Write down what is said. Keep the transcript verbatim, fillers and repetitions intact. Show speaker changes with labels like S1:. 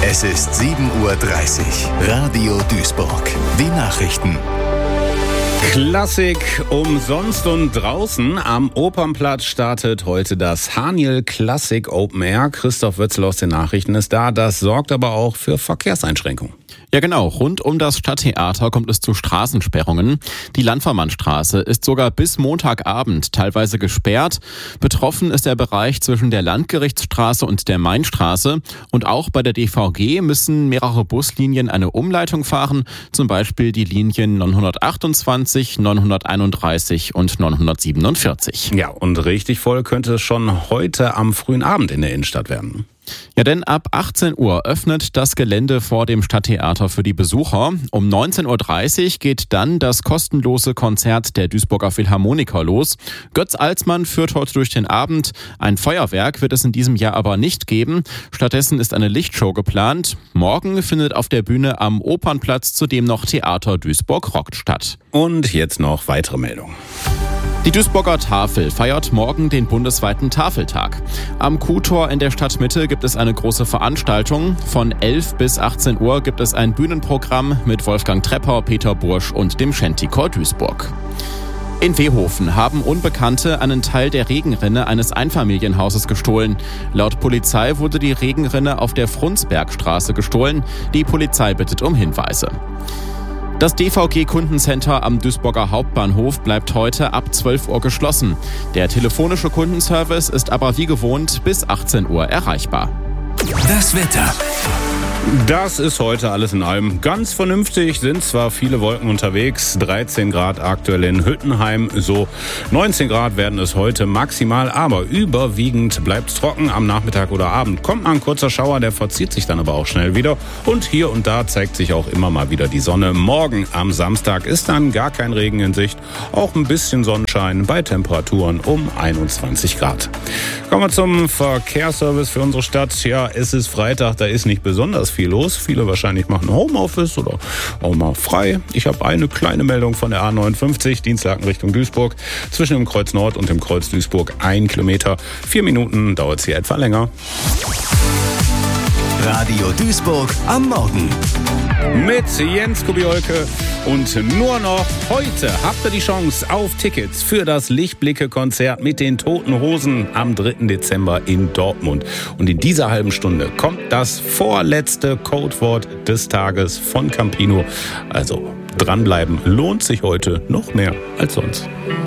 S1: Es ist sieben Uhr dreißig. Radio Duisburg. Die Nachrichten.
S2: Klassik umsonst und draußen. Am Opernplatz startet heute das Haniel Classic Open Air. Christoph Wötzel aus den Nachrichten ist da. Das sorgt aber auch für Verkehrseinschränkungen.
S3: Ja genau, rund um das Stadttheater kommt es zu Straßensperrungen. Die Landvermannstraße ist sogar bis Montagabend teilweise gesperrt. Betroffen ist der Bereich zwischen der Landgerichtsstraße und der Mainstraße. Und auch bei der D V G müssen mehrere Buslinien eine Umleitung fahren, zum Beispiel die Linien neunhundertachtundzwanzig, neunhunderteinunddreißig und neunhundertsiebenundvierzig.
S2: Ja, und richtig voll könnte es schon heute am frühen Abend in der Innenstadt werden.
S3: Ja, denn ab achtzehn Uhr öffnet das Gelände vor dem Stadttheater für die Besucher. Um neunzehn Uhr dreißig geht dann das kostenlose Konzert der Duisburger Philharmoniker los. Götz Alsmann führt heute durch den Abend. Ein Feuerwerk wird es in diesem Jahr aber nicht geben. Stattdessen ist eine Lichtshow geplant. Morgen findet auf der Bühne am Opernplatz zudem noch Theater Duisburg rockt statt.
S2: Und jetzt noch weitere Meldungen.
S3: Die Duisburger Tafel feiert morgen den bundesweiten Tafeltag. Am Kuhtor in der Stadtmitte gibt es eine große Veranstaltung. Von elf bis achtzehn Uhr gibt es ein Bühnenprogramm mit Wolfgang Trepper, Peter Bursch und dem Shantychor Duisburg. In Wehofen haben Unbekannte einen Teil der Regenrinne eines Einfamilienhauses gestohlen. Laut Polizei wurde die Regenrinne auf der Frundsbergstraße gestohlen. Die Polizei bittet um Hinweise. Das D V G-Kundencenter am Duisburger Hauptbahnhof bleibt heute ab zwölf Uhr geschlossen. Der telefonische Kundenservice ist aber wie gewohnt bis achtzehn Uhr erreichbar.
S1: Das Wetter.
S2: Das ist heute alles in allem ganz vernünftig. Sind zwar viele Wolken unterwegs, dreizehn Grad aktuell in Hüttenheim, so neunzehn Grad werden es heute maximal, aber überwiegend bleibt es trocken. Am Nachmittag oder Abend kommt mal ein kurzer Schauer, der verzieht sich dann aber auch schnell wieder. Und hier und da zeigt sich auch immer mal wieder die Sonne. Morgen am Samstag ist dann gar kein Regen in Sicht, auch ein bisschen Sonnenschein bei Temperaturen um einundzwanzig Grad. Kommen wir zum Verkehrsservice für unsere Stadt. Ja, es ist Freitag, da ist nicht besonders viel los. Viele wahrscheinlich machen Homeoffice oder auch mal frei. Ich habe eine kleine Meldung von der A neunundfünfzig, Dienstlaken Richtung Duisburg. Zwischen dem Kreuz Nord und dem Kreuz Duisburg ein Kilometer. Vier Minuten dauert es hier etwa länger.
S1: Radio Duisburg am Morgen.
S2: Mit Jens Kubiolke. Und nur noch heute habt ihr die Chance auf Tickets für das Lichtblicke-Konzert mit den Toten Hosen am dritten Dezember in Dortmund. Und in dieser halben Stunde kommt das vorletzte Codewort des Tages von Campino. Also dranbleiben lohnt sich heute noch mehr als sonst.